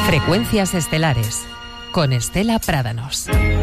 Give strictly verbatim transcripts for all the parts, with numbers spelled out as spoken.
Frecuencias estelares con Estela Prádanos.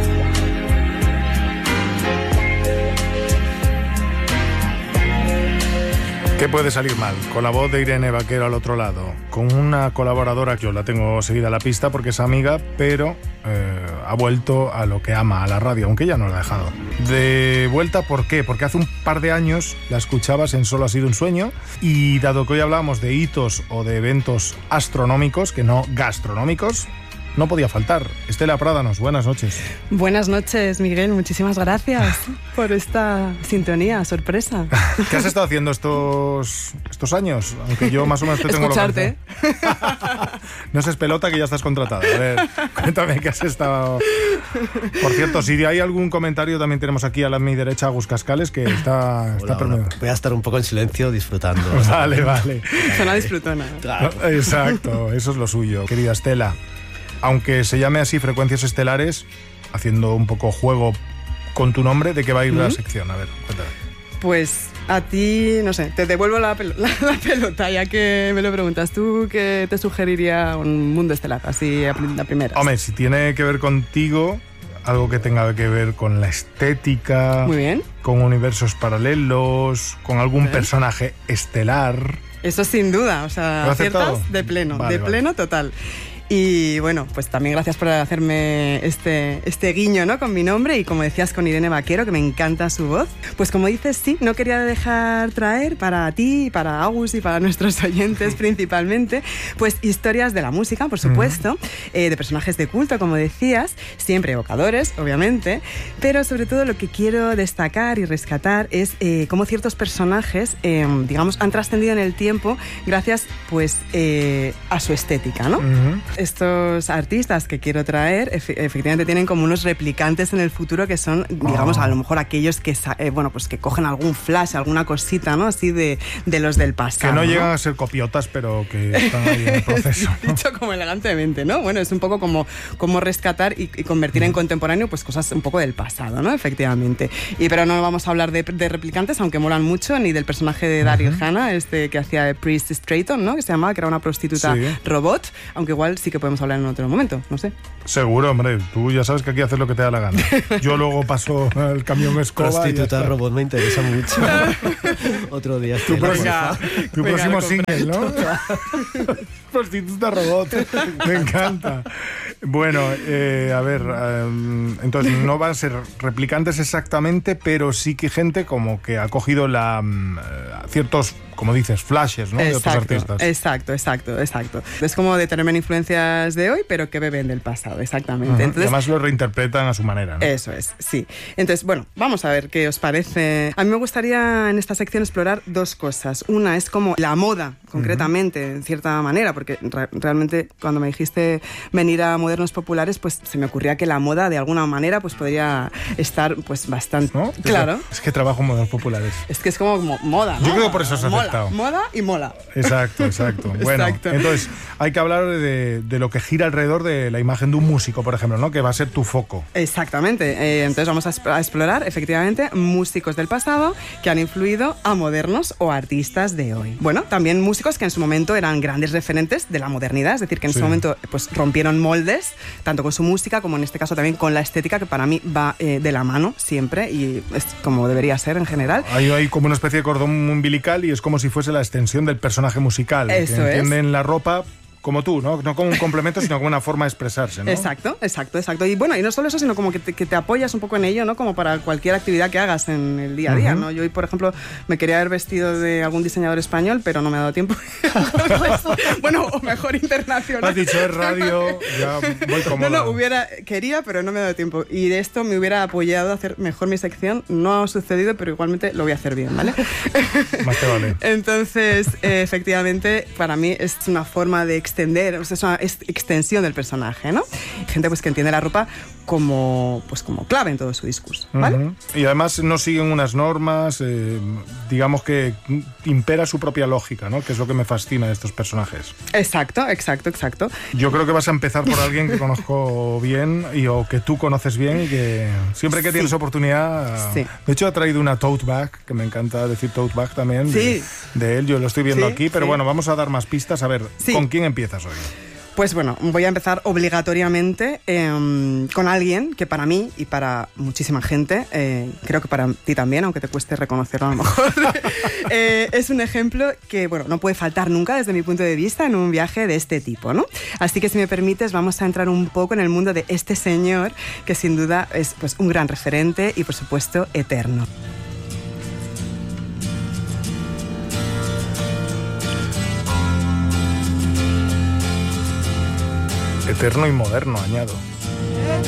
¿Qué puede salir mal? Con la voz de Irene Vaquero al otro lado, con una colaboradora que yo la tengo seguida a la pista porque es amiga, pero eh, ha vuelto a lo que ama, a la radio, aunque ella no la ha dejado. De vuelta, ¿por qué? Porque hace un par de años la escuchabas en Solo ha sido un sueño, y dado que hoy hablábamos de hitos o de eventos astronómicos, que no gastronómicos, no podía faltar. Estela Prádanos, buenas noches. Buenas noches, Miguel. Muchísimas gracias por esta sintonía, sorpresa. ¿Qué has estado haciendo estos, estos años? Aunque yo más o menos te tengo Escucharte. localizado. No seas pelota que ya estás contratada. A ver, cuéntame qué has estado... Por cierto, si hay algún comentario, también tenemos aquí a la mi derecha a Gus Cascales, que está, está hola, hola. Voy a estar un poco en silencio disfrutando. Vale, vale. Suena disfrutona. Claro. Exacto, eso es lo suyo. Querida Estela, aunque se llame así Frecuencias Estelares, haciendo un poco juego con tu nombre, ¿de qué va a ir ¿Mm? la sección? A ver, cuéntame. Pues a ti, no sé, te devuelvo la, pel- la, la pelota, ya que me lo preguntas. ¿Tú qué te sugeriría un mundo estelar, así a la primera? Hombre, si tiene que ver contigo, algo que tenga que ver con la estética, muy bien, con universos paralelos, con algún bien. personaje estelar. Eso sin duda, o sea, aciertas de pleno, vale, de vale. pleno total. Y bueno, pues también gracias por hacerme este, este guiño, ¿no?, con mi nombre, y como decías, con Irene Vaquero, que me encanta su voz. Pues como dices, sí, no quería dejar traer para ti, para Agus y para nuestros oyentes principalmente, pues historias de la música, por supuesto, uh-huh. eh, de personajes de culto, como decías, siempre evocadores, obviamente, pero sobre todo lo que quiero destacar y rescatar es eh, cómo ciertos personajes, eh, digamos, han trascendido en el tiempo gracias, pues, eh, a su estética, ¿no? Uh-huh. Estos artistas que quiero traer efe- efectivamente tienen como unos replicantes en el futuro que son, digamos, oh. a lo mejor aquellos que, eh, bueno, pues que cogen algún flash, alguna cosita, ¿no?, así de, de los del pasado. Que no, ¿no? llegan a ser copiotas, pero que están ahí en el proceso, ¿no? Dicho como elegantemente, ¿no? Bueno, es un poco como, como rescatar y, y convertir mm. en contemporáneo pues cosas un poco del pasado, ¿no? Efectivamente. Y pero no vamos a hablar de, de replicantes, aunque molan mucho, ni del personaje de Daryl uh-huh. Hannah, este que hacía de Priest Strayton, ¿no?, que se llamaba, que era una prostituta sí. robot, aunque igual sí que podemos hablar en otro momento, no sé. Seguro, hombre, tú ya sabes que aquí haces lo que te da la gana. Yo luego paso el camión escoba. Prostituta robot me interesa mucho. Otro día. Tu, próxima, tu venga, próximo single, ¿no? Prostituta robot. Me encanta. Bueno, eh, a ver, um, entonces no van a ser replicantes exactamente, pero sí que gente como que ha cogido la, um, ciertos, como dices, flashes, ¿no?, de otros artistas. Exacto, exacto, exacto. Es como determinan influencias de hoy, pero que beben del pasado, exactamente. Uh-huh. Entonces, y además lo reinterpretan a su manera, ¿no? Eso es, sí. Entonces, bueno, vamos a ver qué os parece. A mí me gustaría en esta sección explorar dos cosas. Una es como la moda, concretamente, uh-huh. en cierta manera, porque re- realmente cuando me dijiste venir a Modernos Populares, pues se me ocurría que la moda de alguna manera pues podría estar pues bastante... ¿No? Claro. Es que trabajo en Modernos Populares. Es que es como, como moda, ¿no? Yo creo que por eso se ha aceptado. Mola, moda y mola. Exacto, exacto. Bueno, exacto. Entonces hay que hablar de, de lo que gira alrededor de la imagen de un músico, por ejemplo, ¿no?, que va a ser tu foco. Exactamente. Eh, entonces vamos a, a explorar, efectivamente, músicos del pasado que han influido a modernos o artistas de hoy. Bueno, también músicos que en su momento eran grandes referentes de la modernidad, es decir, que en sí. ese momento pues rompieron moldes, tanto con su música como en este caso también con la estética, que para mí va eh, de la mano siempre y es como debería ser en general. Hay, hay como una especie de cordón umbilical y es como si fuese la extensión del personaje musical. Eso que entienden es. La ropa como tú, ¿no? No como un complemento, sino como una forma de expresarse, ¿no? Exacto, exacto, exacto. Y bueno, y no solo eso, sino como que te, que te apoyas un poco en ello, ¿no? Como para cualquier actividad que hagas en el día a día, uh-huh. ¿no? Yo hoy, por ejemplo, me quería haber vestido de algún diseñador español, pero no me ha dado tiempo. Bueno, o mejor internacional. Has dicho, es radio, ya voy cómoda. No, no, hubiera, quería, pero no me ha dado tiempo. Y de esto me hubiera apoyado a hacer mejor mi sección. No ha sucedido, pero igualmente lo voy a hacer bien, ¿vale? Más te vale. Entonces, eh, efectivamente, para mí es una forma de extender, o sea, es una extensión del personaje, ¿no? Gente pues que entiende la ropa como, pues, como clave en todo su discurso, ¿vale? Uh-huh. Y además no siguen unas normas, eh, digamos que impera su propia lógica, ¿no? Que es lo que me fascina de estos personajes. Exacto, exacto, exacto. Yo creo que vas a empezar por alguien que conozco bien y o que tú conoces bien y que siempre que sí. tienes oportunidad... Sí. De hecho, ha traído una tote bag, que me encanta decir tote bag también, sí. de, de él. Yo lo estoy viendo sí, aquí, pero sí. bueno, vamos a dar más pistas. A ver, sí. ¿con quién empiezas hoy? Pues bueno, voy a empezar obligatoriamente eh, con alguien que para mí y para muchísima gente, eh, creo que para ti también, aunque te cueste reconocerlo a lo mejor, eh, es un ejemplo que bueno, no puede faltar nunca desde mi punto de vista en un viaje de este tipo, ¿no? Así que si me permites vamos a entrar un poco en el mundo de este señor que sin duda es pues, un gran referente y por supuesto eterno. Eterno y moderno, añado.